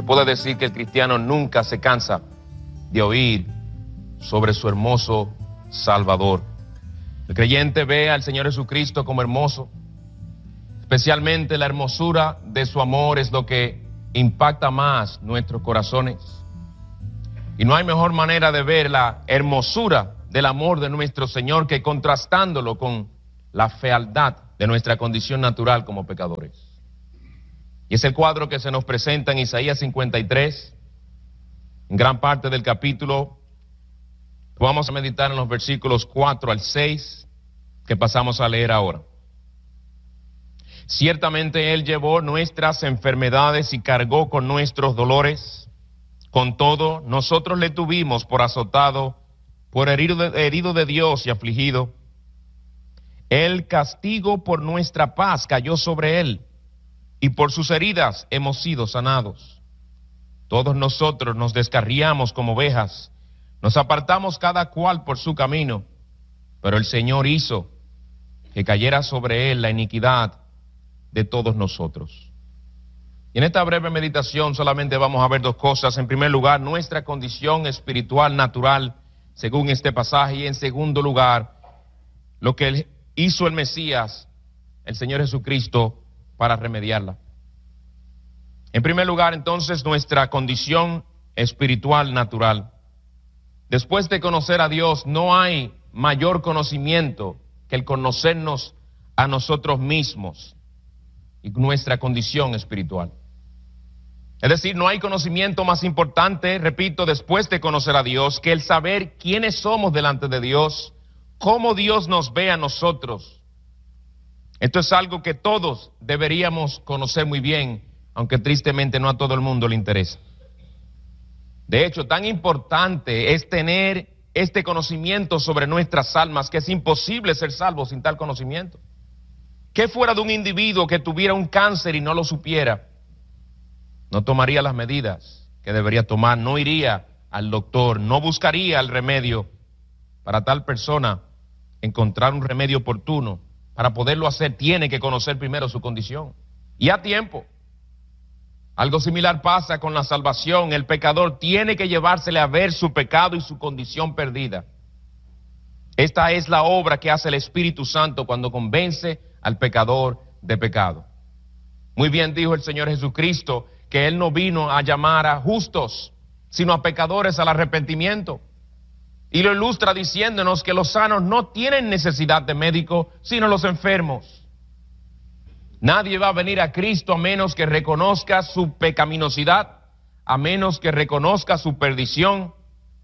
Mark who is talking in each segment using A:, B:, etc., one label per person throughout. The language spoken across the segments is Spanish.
A: puede decir que el cristiano nunca se cansa de oír sobre su hermoso Salvador. El creyente ve al Señor Jesucristo como hermoso. Especialmente la hermosura de su amor es lo que impacta más nuestros corazones. Y no hay mejor manera de ver la hermosura del amor de nuestro Señor que contrastándolo con la fealdad de nuestra condición natural como pecadores. Y es el cuadro que se nos presenta en Isaías 53, en gran parte del capítulo. Vamos a meditar en los versículos 4 al 6, que pasamos a leer ahora. Ciertamente Él llevó nuestras enfermedades y cargó con nuestros dolores. Con todo, nosotros le tuvimos por azotado, por herido de Dios y afligido. El castigo por nuestra paz cayó sobre Él, y por sus heridas hemos sido sanados. Todos nosotros nos descarriamos como ovejas, nos apartamos cada cual por su camino, pero el Señor hizo que cayera sobre Él la iniquidad de todos nosotros. Y en esta breve meditación solamente vamos a ver dos cosas. En primer lugar, nuestra condición espiritual natural, según este pasaje, y en segundo lugar, lo que hizo el Mesías, el Señor Jesucristo, para remediarla. En primer lugar, entonces, nuestra condición espiritual natural. Después de conocer a Dios, no hay mayor conocimiento que el conocernos a nosotros mismos y nuestra condición espiritual. Es decir, no hay conocimiento más importante, repito, después de conocer a Dios, que el saber quiénes somos delante de Dios, cómo Dios nos ve a nosotros. Esto es algo que todos deberíamos conocer muy bien, aunque tristemente no a todo el mundo le interesa. De hecho, tan importante es tener este conocimiento sobre nuestras almas que es imposible ser salvo sin tal conocimiento. ¿Qué fuera de un individuo que tuviera un cáncer y no lo supiera? No tomaría las medidas que debería tomar, no iría al doctor, no buscaría el remedio. Para tal persona encontrar un remedio oportuno, para poderlo hacer, tiene que conocer primero su condición. Y a tiempo. Algo similar pasa con la salvación. El pecador tiene que llevársele a ver su pecado y su condición perdida. Esta es la obra que hace el Espíritu Santo cuando convence al pecador de pecado. Muy bien dijo el Señor Jesucristo que Él no vino a llamar a justos, sino a pecadores al arrepentimiento. Y lo ilustra diciéndonos que los sanos no tienen necesidad de médico, sino los enfermos. Nadie va a venir a Cristo a menos que reconozca su pecaminosidad, a menos que reconozca su perdición.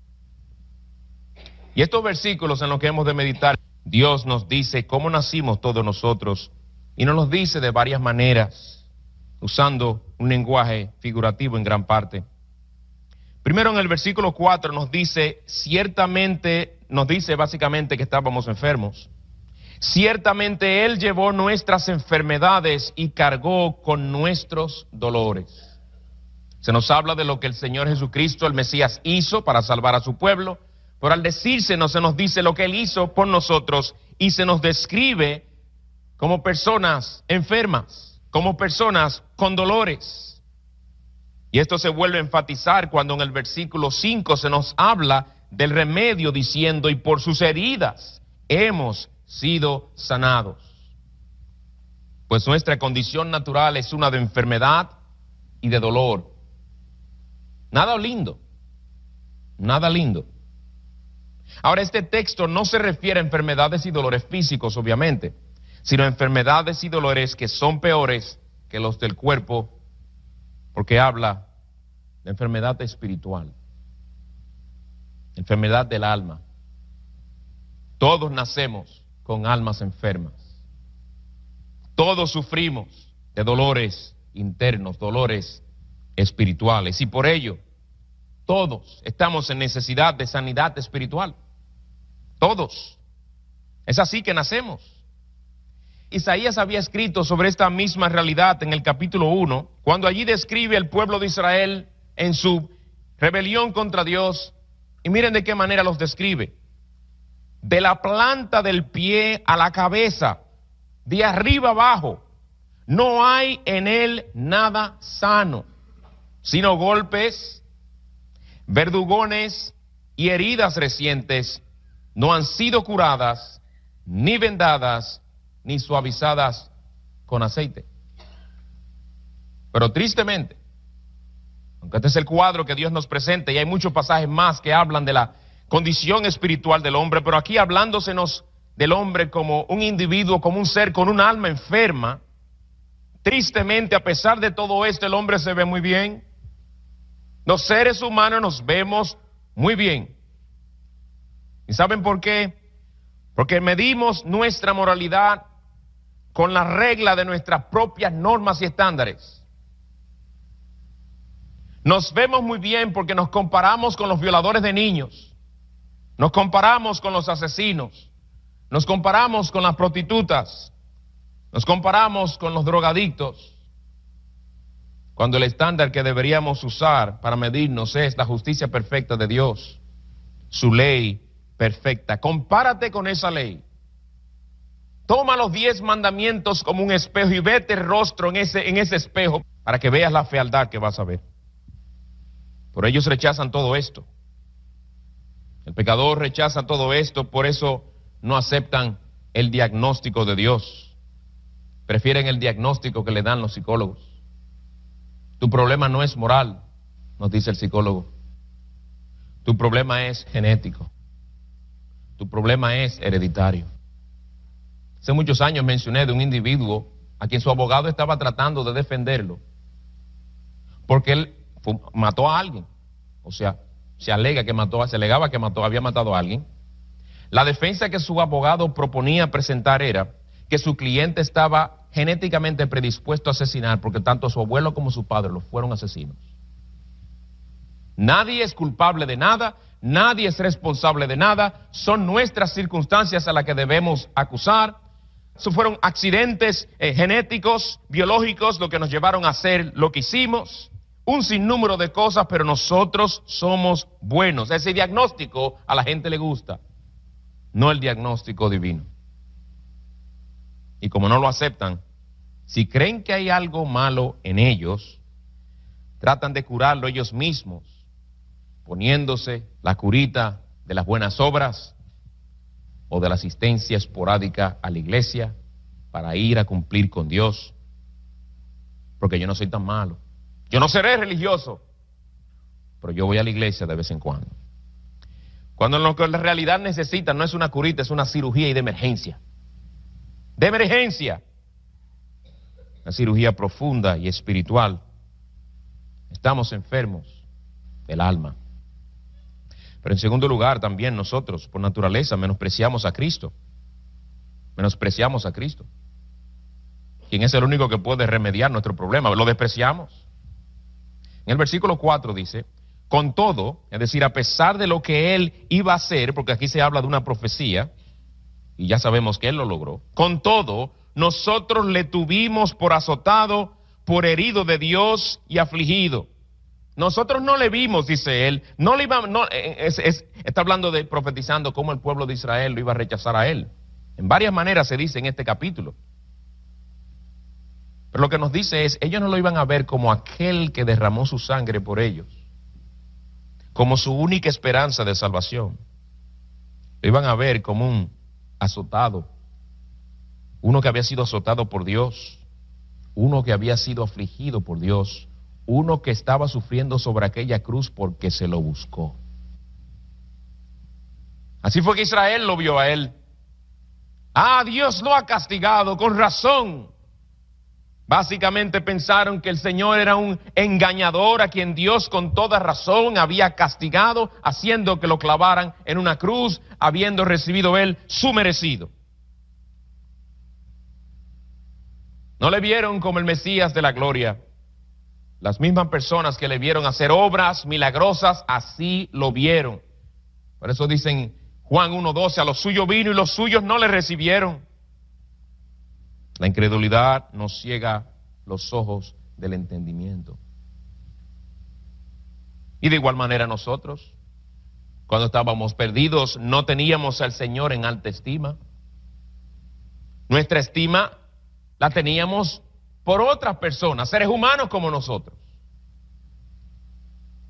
A: Y estos versículos en los que hemos de meditar, Dios nos dice cómo nacimos todos nosotros, y nos los dice de varias maneras, usando un lenguaje figurativo en gran parte. Primero en el versículo 4 nos dice, básicamente que estábamos enfermos. Ciertamente Él llevó nuestras enfermedades y cargó con nuestros dolores. Se nos habla de lo que el Señor Jesucristo, el Mesías, hizo para salvar a su pueblo, pero al decírsenos se nos dice lo que Él hizo por nosotros y se nos describe como personas enfermas, como personas con dolores. Y esto se vuelve a enfatizar cuando en el versículo 5 se nos habla del remedio diciendo, y por sus heridas hemos sido sanados. Pues nuestra condición natural es una de enfermedad y de dolor. Nada lindo, nada lindo. Ahora, este texto no se refiere a enfermedades y dolores físicos, obviamente, sino a enfermedades y dolores que son peores que los del cuerpo, porque habla de enfermedad espiritual, enfermedad del alma. Todos nacemos con almas enfermas. Todos sufrimos de dolores internos, dolores espirituales, y por ello todos estamos en necesidad de sanidad espiritual. Todos. Es así que nacemos. Isaías había escrito sobre esta misma realidad en el capítulo 1, cuando allí describe al pueblo de Israel en su rebelión contra Dios. Y miren de qué manera los describe. De la planta del pie a la cabeza, de arriba abajo, no hay en él nada sano. sino golpes, verdugones y heridas recientes no han sido curadas, ni vendadas, ni suavizadas con aceite. Pero tristemente, aunque este es el cuadro que Dios nos presenta, y hay muchos pasajes más que hablan de la condición espiritual del hombre, pero aquí hablándosenos del hombre como un individuo, como un ser con un alma enferma, tristemente, a pesar de todo esto, el hombre se ve muy bien. Los seres humanos nos vemos muy bien. ¿Y saben por qué? Porque medimos nuestra moralidad con la regla de nuestras propias normas y estándares. Nos vemos muy bien porque nos comparamos con los violadores de niños, nos comparamos con los asesinos, nos comparamos con las prostitutas, nos comparamos con los drogadictos, cuando el estándar que deberíamos usar para medirnos es la justicia perfecta de Dios, su ley perfecta. Compárate con esa ley. Toma los 10 mandamientos como un espejo y vete el rostro en ese espejo para que veas la fealdad que vas a ver. Pero ellos rechazan todo esto. El pecador rechaza todo esto, por eso no aceptan el diagnóstico de Dios. Prefieren el diagnóstico que le dan los psicólogos. Tu problema no es moral, nos dice el psicólogo. Tu problema es genético. Tu problema es hereditario. Hace muchos años mencioné de un individuo a quien su abogado estaba tratando de defenderlo porque él mató a alguien. O sea, se alegaba que había matado a alguien. La defensa que su abogado proponía presentar era que su cliente estaba genéticamente predispuesto a asesinar porque tanto su abuelo como su padre lo fueron asesinos. Nadie es culpable de nada, nadie es responsable de nada, son nuestras circunstancias a las que debemos acusar. Eso fueron accidentes genéticos, biológicos, lo que nos llevaron a hacer lo que hicimos. Un sinnúmero de cosas, pero nosotros somos buenos. Ese diagnóstico a la gente le gusta, no el diagnóstico divino. Y como no lo aceptan, si creen que hay algo malo en ellos, tratan de curarlo ellos mismos, poniéndose la curita de las buenas obras o de la asistencia esporádica a la iglesia para ir a cumplir con Dios. Porque yo no soy tan malo. Yo no seré religioso, pero yo voy a la iglesia de vez en cuando. Cuando lo que la realidad necesita no es una curita, es una cirugía y de emergencia. De emergencia. Una cirugía profunda y espiritual. Estamos enfermos del alma. Pero en segundo lugar, también nosotros, por naturaleza, menospreciamos a Cristo. Menospreciamos a Cristo. Quien es el único que puede remediar nuestro problema. Lo despreciamos. En el versículo 4 dice, con todo, es decir, a pesar de lo que él iba a hacer, porque aquí se habla de una profecía, y ya sabemos que él lo logró, con todo, nosotros le tuvimos por azotado, por herido de Dios y afligido. Nosotros no le vimos, dice él, no le iba, no, está hablando de profetizando cómo el pueblo de Israel lo iba a rechazar a él. En varias maneras se dice en este capítulo. Pero lo que nos dice es, ellos no lo iban a ver como aquel que derramó su sangre por ellos, como su única esperanza de salvación. Lo iban a ver como un azotado, uno que había sido azotado por Dios, uno que había sido afligido por Dios, uno que estaba sufriendo sobre aquella cruz porque se lo buscó. Así fue que Israel lo vio a él. Ah, Dios lo ha castigado, con razón. Básicamente pensaron que el Señor era un engañador a quien Dios con toda razón había castigado, haciendo que lo clavaran en una cruz, habiendo recibido él su merecido. No le vieron como el Mesías de la gloria. Las mismas personas que le vieron hacer obras milagrosas, así lo vieron. Por eso dicen Juan 1:12, a los suyos vino y los suyos no le recibieron. La incredulidad nos ciega los ojos del entendimiento. Y de igual manera nosotros, cuando estábamos perdidos, no teníamos al Señor en alta estima. Nuestra estima la teníamos por otras personas, seres humanos como nosotros.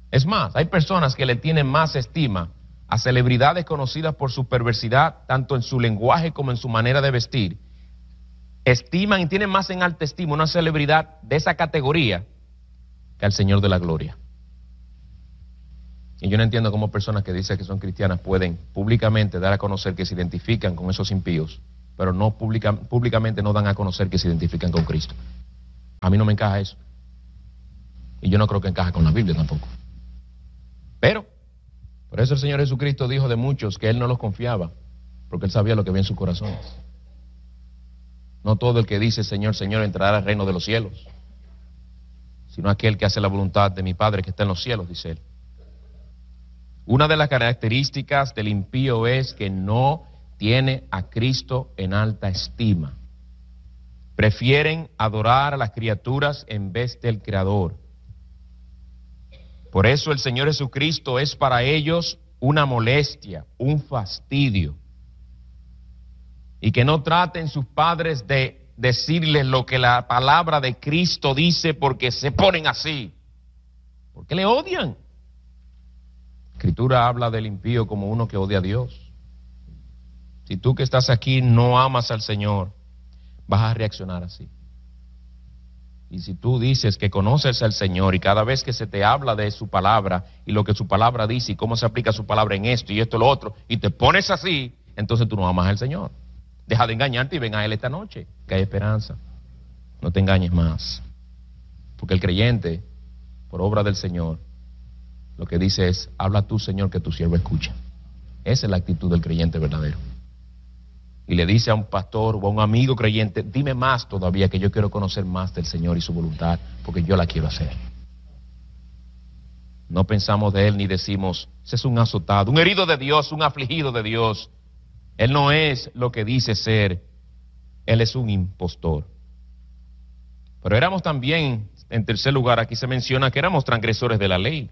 A: Es más, hay personas que le tienen más estima a celebridades conocidas por su perversidad, tanto en su lenguaje como en su manera de vestir. Estiman y tienen más en alta estima una celebridad de esa categoría que al Señor de la Gloria. Y yo no entiendo cómo personas que dicen que son cristianas pueden públicamente dar a conocer que se identifican con esos impíos, pero no públicamente no dan a conocer que se identifican con Cristo. A mí no me encaja eso. Y yo no creo que encaje con la Biblia tampoco. Pero, por eso el Señor Jesucristo dijo de muchos que Él no los confiaba, porque Él sabía lo que había en sus corazones. No todo el que dice Señor, Señor entrará al reino de los cielos, sino aquel que hace la voluntad de mi Padre que está en los cielos, dice Él. Una de las características del impío es que no tiene a Cristo en alta estima. Prefieren adorar a las criaturas en vez del Creador. Por eso el Señor Jesucristo es para ellos una molestia, un fastidio. Y que no traten sus padres de decirles lo que la palabra de Cristo dice porque se ponen así. Porque le odian. La Escritura habla del impío como uno que odia a Dios. Si tú que estás aquí no amas al Señor, vas a reaccionar así. Y si tú dices que conoces al Señor y cada vez que se te habla de su palabra y lo que su palabra dice y cómo se aplica su palabra en esto y esto y lo otro, y te pones así, entonces tú no amas al Señor. Deja de engañarte y ven a Él esta noche, que hay esperanza. No te engañes más. Porque el creyente, por obra del Señor, lo que dice es, habla tú, Señor, que tu siervo escucha. Esa es la actitud del creyente verdadero. Y le dice a un pastor o a un amigo creyente, dime más todavía, que yo quiero conocer más del Señor y su voluntad, porque yo la quiero hacer. No pensamos de Él ni decimos, ese es un azotado, un herido de Dios, un afligido de Dios. Él no es lo que dice ser, Él es un impostor. Pero éramos también, en tercer lugar, aquí se menciona que éramos transgresores de la ley.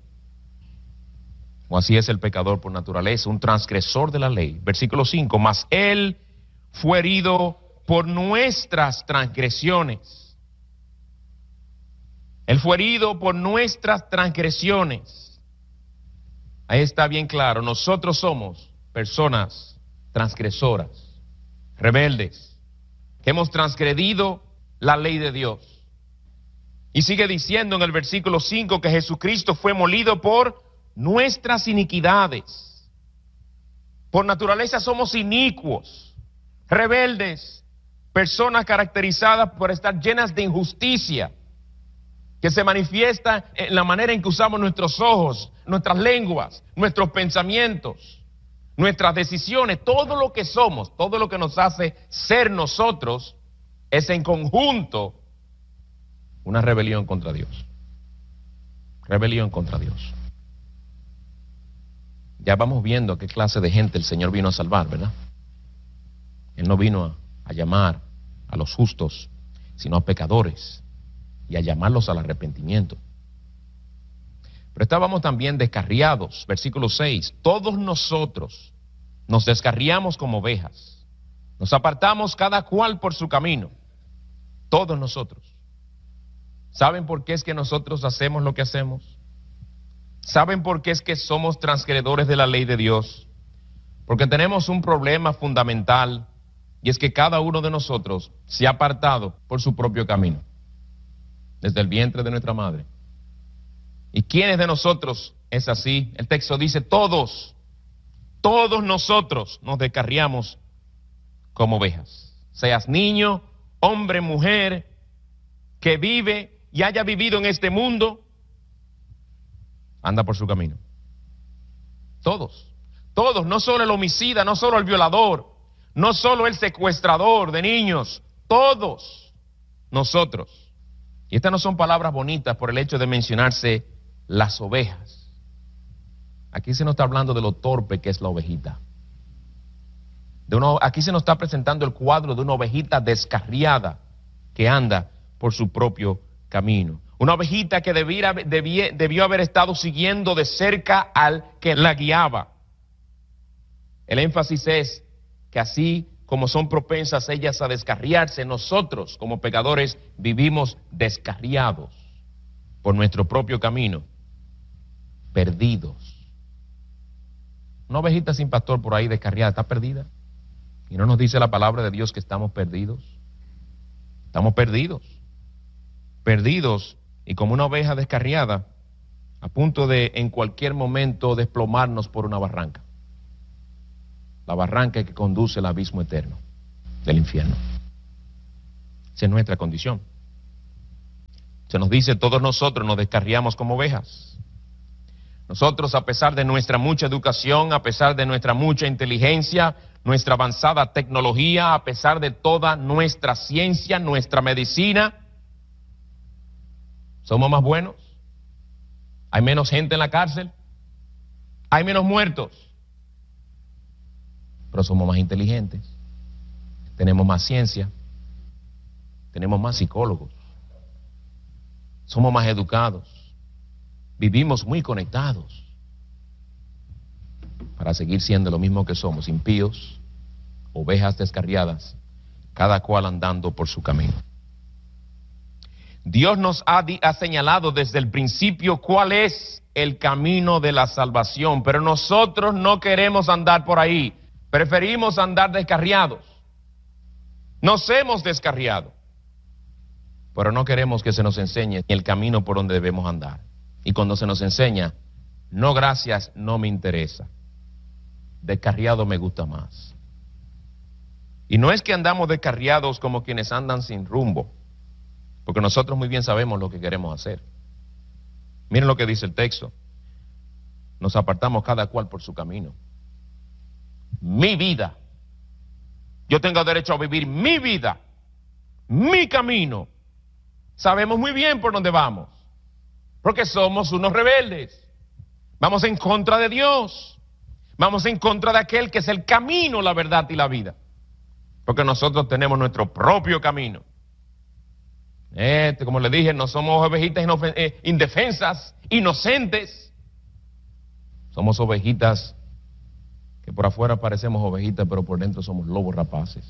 A: O así es el pecador por naturaleza, un transgresor de la ley. Versículo 5, mas Él fue herido por nuestras transgresiones. Él fue herido por nuestras transgresiones. Ahí está bien claro, nosotros somos personas transgresoras, rebeldes, que hemos transgredido la ley de Dios. Y sigue diciendo en el versículo 5 que Jesucristo fue molido por nuestras iniquidades. Por naturaleza somos inicuos, rebeldes, personas caracterizadas por estar llenas de injusticia, que se manifiesta en la manera en que usamos nuestros ojos, nuestras lenguas, nuestros pensamientos, nuestras decisiones, todo lo que somos, todo lo que nos hace ser nosotros, es en conjunto una rebelión contra Dios. Rebelión contra Dios. Ya vamos viendo a qué clase de gente el Señor vino a salvar, ¿verdad? Él no vino a llamar a los justos, sino a pecadores, y a llamarlos al arrepentimiento. Pero estábamos también descarriados, versículo 6, todos nosotros nos descarriamos como ovejas, nos apartamos cada cual por su camino, todos nosotros. ¿Saben por qué es que nosotros hacemos lo que hacemos? ¿Saben por qué es que somos transgredores de la ley de Dios? Porque tenemos un problema fundamental, y es que cada uno de nosotros se ha apartado por su propio camino, desde el vientre de nuestra madre. ¿Y quiénes de nosotros es así? El texto dice, todos nosotros nos descarriamos como ovejas. Seas niño, hombre, mujer, que vive y haya vivido en este mundo, anda por su camino. Todos, no solo el homicida, no solo el violador, no solo el secuestrador de niños, todos nosotros. Y estas no son palabras bonitas por el hecho de mencionarse las ovejas. Aquí se nos está hablando de lo torpe que es la ovejita. Aquí se nos está presentando el cuadro de una ovejita descarriada que anda por su propio camino. Una ovejita que debió haber estado siguiendo de cerca al que la guiaba. El énfasis es que así como son propensas ellas a descarriarse, nosotros como pecadores vivimos descarriados por nuestro propio camino. perdidos. Una ovejita sin pastor por ahí descarriada está perdida. Y no nos dice la palabra de Dios que estamos perdidos. Estamos perdidos. Perdidos y como una oveja descarriada, a punto de en cualquier momento desplomarnos por una barranca. La barranca que conduce al abismo eterno del infierno. Esa es nuestra condición. Se nos dice, todos nosotros nos descarriamos como ovejas. Nosotros, a pesar de nuestra mucha educación, a pesar de nuestra mucha inteligencia, nuestra avanzada tecnología, a pesar de toda nuestra ciencia, nuestra medicina, somos más buenos. Hay menos gente en la cárcel. Hay menos muertos. Pero somos más inteligentes. Tenemos más ciencia. Tenemos más psicólogos. Somos más educados. Vivimos muy conectados. Para seguir siendo lo mismo que somos, impíos, ovejas descarriadas, cada cual andando por su camino. Dios nos ha señalado desde el principio cuál es el camino de la salvación, pero nosotros no queremos andar por ahí, preferimos andar descarriados. Nos hemos descarriado, pero no queremos que se nos enseñe el camino por donde debemos andar. Y cuando se nos enseña, no gracias, no me interesa. Descarriado me gusta más. Y no es que andamos descarriados como quienes andan sin rumbo, porque nosotros muy bien sabemos lo que queremos hacer. Miren lo que dice el texto. Nos apartamos cada cual por su camino. Mi vida. Yo tengo derecho a vivir mi vida, mi camino. Sabemos muy bien por dónde vamos, porque somos unos rebeldes. Vamos en contra de Dios. Vamos en contra de aquel que es el camino, la verdad y la vida. Porque nosotros tenemos nuestro propio camino. Como le dije, no somos ovejitas indefensas, inocentes. Somos ovejitas que por afuera parecemos ovejitas, pero por dentro somos lobos rapaces.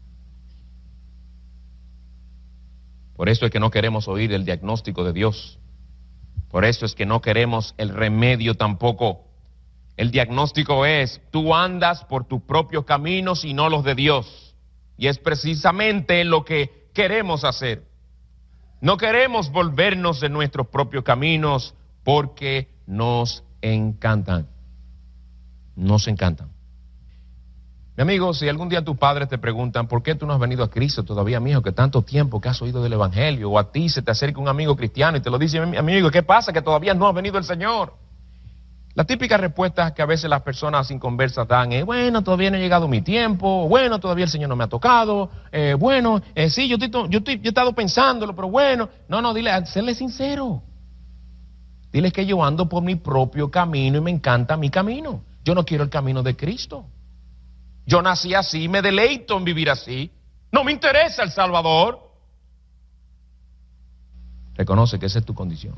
A: Por eso es que no queremos oír el diagnóstico de Dios. Por eso es que no queremos el remedio tampoco. El diagnóstico es, tú andas por tus propios caminos y no los de Dios. Y es precisamente lo que queremos hacer. No queremos volvernos de nuestros propios caminos porque nos encantan. Nos encantan. Mi amigo, si algún día tus padres te preguntan, ¿por qué tú no has venido a Cristo todavía, mijo, que tanto tiempo que has oído del Evangelio? O a ti se te acerca un amigo cristiano y te lo dice, amigo, ¿qué pasa? Que todavía no ha venido el Señor. La típica respuesta que a veces las personas sin conversas dan es, bueno, todavía no ha llegado mi tiempo, bueno, todavía el Señor no me ha tocado, sí, yo he estado pensándolo, pero bueno. No, dile, séle sincero. Dile que yo ando por mi propio camino y me encanta mi camino. Yo no quiero el camino de Cristo. Yo nací así, me deleito en vivir así. No me interesa el Salvador. Reconoce que esa es tu condición.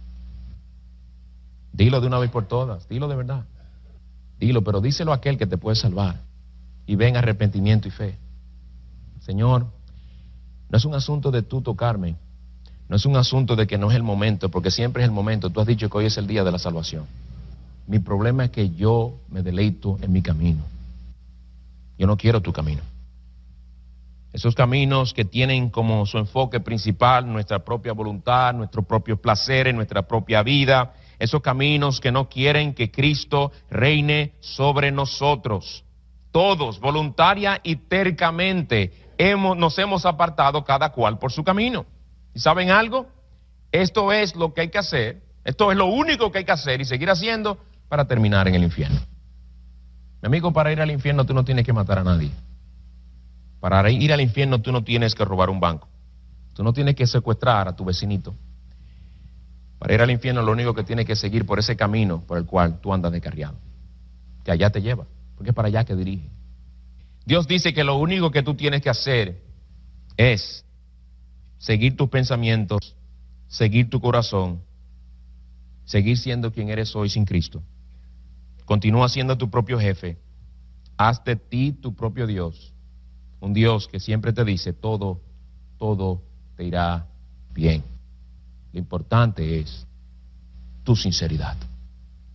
A: Dilo de una vez por todas, dilo de verdad. Dilo, pero díselo a aquel que te puede salvar. Y ven arrepentimiento y fe. Señor, no es un asunto de tú tocarme. No es un asunto de que no es el momento, porque siempre es el momento. Tú has dicho que hoy es el día de la salvación. Mi problema es que yo me deleito en mi camino. Yo no quiero tu camino. Esos caminos que tienen como su enfoque principal nuestra propia voluntad, nuestros propios placeres, nuestra propia vida. Esos caminos que no quieren que Cristo reine sobre nosotros. Todos, voluntaria y tercamente, nos hemos apartado cada cual por su camino. ¿Y saben algo? Esto es lo que hay que hacer. Esto es lo único que hay que hacer y seguir haciendo para terminar en el infierno. Mi amigo, para ir al infierno tú no tienes que matar a nadie. Para ir al infierno tú no tienes que robar un banco. Tú no tienes que secuestrar a tu vecinito. Para ir al infierno lo único que tienes que seguir por ese camino por el cual tú andas descarriado. Que allá te lleva, porque es para allá que dirige. Dios dice que lo único que tú tienes que hacer es seguir tus pensamientos, seguir tu corazón, seguir siendo quien eres hoy sin Cristo. Continúa siendo tu propio jefe. Haz de ti tu propio Dios. Un Dios que siempre te dice, todo te irá bien. Lo importante es tu sinceridad.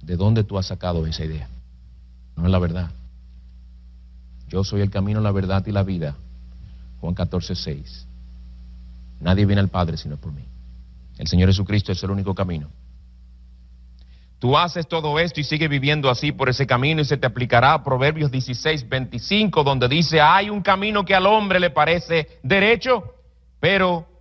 A: ¿De dónde tú has sacado esa idea? No es la verdad. Yo soy el camino, la verdad y la vida. Juan 14:6. Nadie viene al Padre sino por mí. El Señor Jesucristo es el único camino. Tú haces todo esto y sigues viviendo así por ese camino y se te aplicará Proverbios 16:25, donde dice, hay un camino que al hombre le parece derecho, pero